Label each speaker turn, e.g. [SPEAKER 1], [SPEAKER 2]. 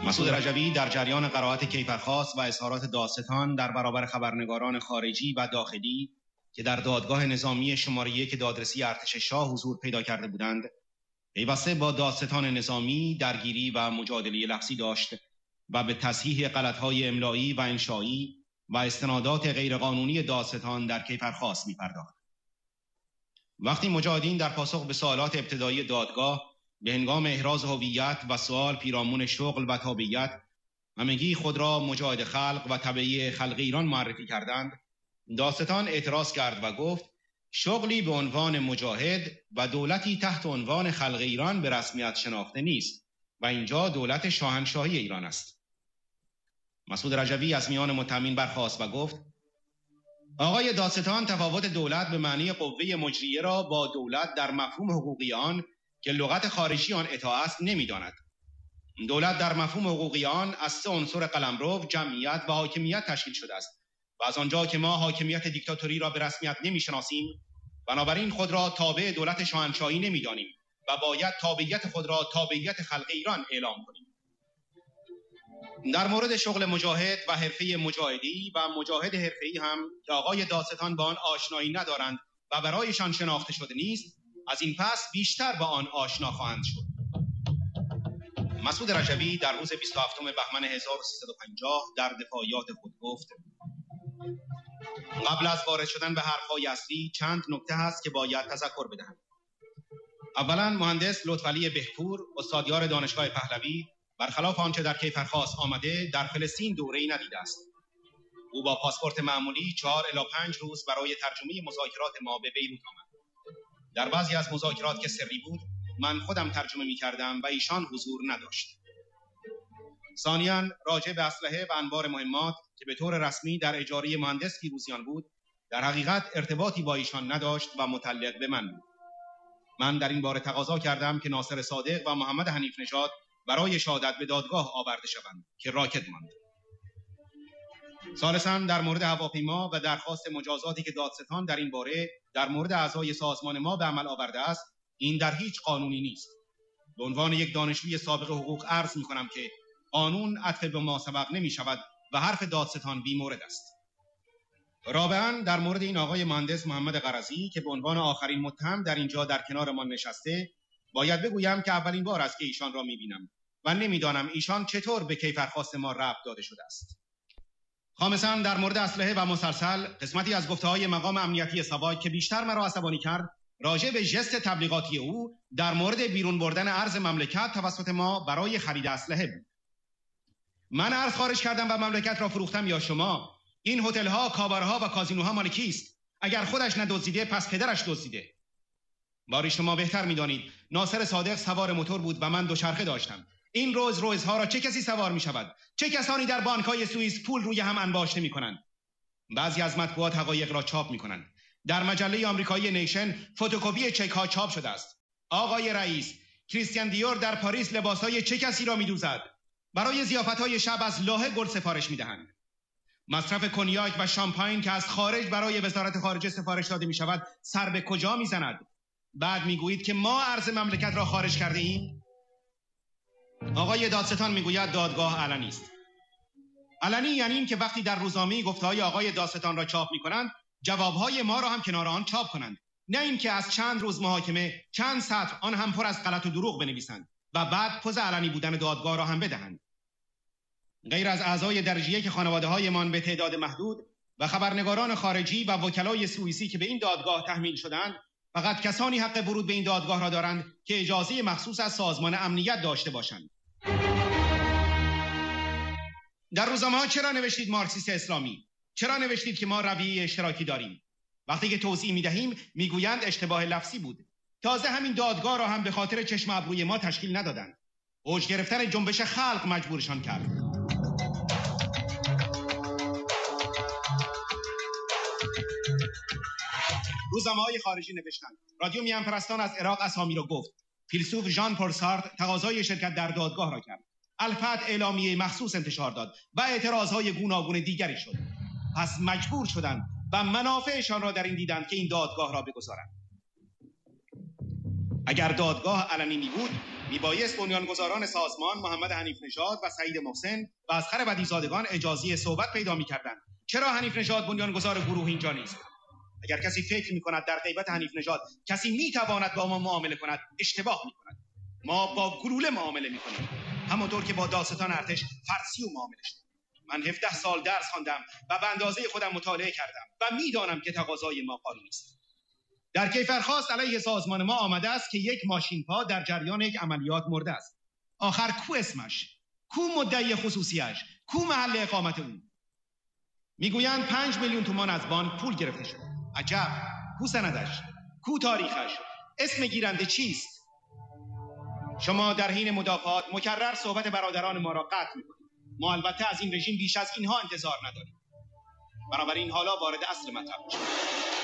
[SPEAKER 1] مسعود رجوی در جریان قرائت کیفرخواست و اظهارات دادستان در برابر خبرنگاران خارجی و داخلی که در دادگاه نظامی شماره 1 دادرسی ارتش شاه حضور پیدا کرده بودند، پیوسته با دادستان نظامی درگیری و مجادله لفظی داشت و به تصحیح غلط‌های املایی و انشایی و استنادات غیرقانونی دادستان در کیفرخواست می‌پرداخت. وقتی مجاهدین در پاسخ به سوالات ابتدایی دادگاه به هنگام احراز هویت و سوال پیرامون شغل و تابعیت همگی خود را مجاهد خلق و تبعی خلق ایران معرفی کردند، دادستان اعتراض کرد و گفت شغلی به عنوان مجاهد و دولتی تحت عنوان خلق ایران به رسمیت شناخته نیست و اینجا دولت شاهنشاهی ایران است. مسعود رجوی از میان متهمین برخاست و گفت آقای دادستان تفاوت دولت به معنی قوه مجریه را با دولت در مفهوم حقوقی آن که لغت خارجی آن اطاعت است نمی‌داند. دولت در مفهوم حقوقی آن از 3 عنصر قلمرو، جمعیت و حاکمیت تشکیل شده است و از آنجا که ما حاکمیت دیکتاتوری را به رسمیت نمی‌شناسیم، بنابراین خود را تابع دولت شاهنشاهی نمی‌دانیم و باید تابعیت خود را تابعیت خلق ایران اعلام کنیم. در مورد شغل مجاهد و حرفه مجاهدی و مجاهد حرفه‌ای هم که آقای دادستان با آن آشنایی ندارند و برایشان شناخته شده نیست، از این پس بیشتر با آن آشنا خواهند شد. مسعود رجوی در روز 27 بهمن 1350 در دفاعیات خود گفت قبل از وارد شدن به حرف‌های اصلی چند نکته هست که باید تذکر بدهم. اولا مهندس لطفعلی بهپور، استادیار دانشگاه پهلوی، برخلاف آنچه در کیفرخواست آمده در فلسطین دوره‌ای ندیده است. او با پاسپورت معمولی 4 الی 5 روز برای ترجمه مذاکرات ما به بیروت آمد. در بعضی از مذاکرات که سری بود من خودم ترجمه می‌کردم و ایشان حضور نداشت. ثانیاً راجع به اسلحه و انبار مهمات که به طور رسمی در اجاره مهندس پیروزیان بود، در حقیقت ارتباطی با ایشان نداشت و متعلق به من بود. من در این باره تقاضا کردم که ناصر صادق و محمد حنیف نژاد برای شهادت به دادگاه آورده شوند که راکد ماند. ثالثاً در مورد هواپیما و درخواست مجازاتی که دادستان در این باره در مورد اعضای سازمان ما به عمل آورده است، این در هیچ قانونی نیست. به عنوان یک دانشجوی سابق حقوق عرض می‌کنم که قانون عطف به ما سبق نمی‌شود و حرف دادستان بی‌مورد است. رابعاً در مورد این آقای مهندس محمد قرضی که به عنوان آخرین متهم در اینجا در کنارمان نشسته، باید بگویم که اولین بار است که ایشان را می‌بینم و نمی‌دانم ایشان چطور به کیفرخواست ما ربط داده شده است. خامساً در مورد اسلحه و مسلسل، قسمتی از گفته‌های مقام امنیتی ساواک که بیشتر مرا عصبانی کرد راجع به ژست تبلیغاتی او در مورد بیرون بردن ارز مملکت توسط ما برای خرید اسلحه بود. من ارز خارج کردم و مملکت را فروختم یا شما؟ این هتل‌ها، کابارها و کازینوها مال کیست؟ اگر خودش ندزدیده پس پدرش دزدیده. باری شما بهتر می‌دانید ناصر صادق سوار موتور بود و من دوچرخه داشتم. این روزها را چه کسی سوار می‌شود؟ چه کسانی در بانک‌های سوئیس پول روی هم انباشته می‌کنند؟ بعضی از مطبوعات حقایق را چاپ می‌کنند. در مجله آمریکایی نیشن فتوکپی چک‌ها چاپ شده است. آقای رئیس، کریستیان دیور در پاریس لباس‌های چه کسی را می‌دوزد؟ برای ضیافت‌های شب از لاهه گل سفارش می‌دهند. مصرف کنیاک و شامپاین که از خارج برای وزارت خارجه سفارش داده می‌شود سر به کجا می‌زند؟ بعد می‌گویید که ما ارز مملکت را خارج کرده ایم؟ آقای دادستان می‌گوید دادگاه علنی است. علنی یعنی این که وقتی در روزنامه گفته‌های آقای دادستان را چاپ می‌کنند، جواب‌های ما را هم کنار آن چاپ کنند. نه اینکه از چند روز محاکمه چند سطر آن هم پر از غلط و دروغ بنویسند و بعد پوز علنی بودن دادگاه را هم بدهند. غیر از اعضای درجیه که خانواده‌هایمان به تعداد محدود و خبرنگاران خارجی و وکلای سوئیسی که به این دادگاه تحمیل شدند، فقط کسانی حق ورود به این دادگاه را دارند که اجازه مخصوص از سازمان امنیت داشته باشند. در روزنامه‌ها چرا نوشتید مارکسیست اسلامی؟ چرا نوشتید که ما رویه اشتراکی داریم؟ وقتی که توضیح می‌دهیم میگویند اشتباه لفظی بود. تازه همین دادگاه را هم به خاطر چشم ابروی ما تشکیل ندادند. اوج گرفتن جنبش خلق مجبورشان کرد. روزنامه‌های خارجی نوشتند رادیو میان پرستان از عراق اسامی را گفت. فیلسوف ژان پل سارتر تقاضای شرکت در دادگاه را کرد. الفتح اعلامیه مخصوص انتشار داد و اعتراضهای گوناگون دیگری شد. پس مجبور شدند و منافعشان را در این دیدند که این دادگاه را بگذارند. اگر دادگاه علنی می بود میبایست بنیانگذاران سازمان محمد حنیف نژاد و سعید محسن و اصغر بدیزادگان اجازه صحبت پیدا می‌کردند. چرا حنیف نژاد بنیانگذار گروه اینجا نیست؟ اگر کسی فکر می‌کند در غیبت حنیف نژاد کسی می‌تواند با ما معامله کند، اشتباه می‌کند. ما با گلوله معامله می‌کنیم، همانطور که با داستان ارتش فرسیو معامله شد. من 17 سال درس خواندم و به اندازه خودم مطالعه کردم و می‌دانم که تقاضای ما قانونی است. در کیفرخواست علیه سازمان ما آمده است که یک ماشین پا در جریان یک عملیات مرده است. آخر کو اسمش؟ کو مدعی خصوصیش؟ کو محل اقامت اون؟ میگویند 5 میلیون تومان از بانک پول گرفته شد. عجب. کو سندش؟ کو تاریخش؟ اسم گیرنده چیست؟ شما در حین مدافعات مکرر صحبت برادران ما را قطع می‌کنید. ما البته از این رژیم بیش از اینها انتظار نداریم. بنابراین حالا وارد اصل مطلب می‌شویم.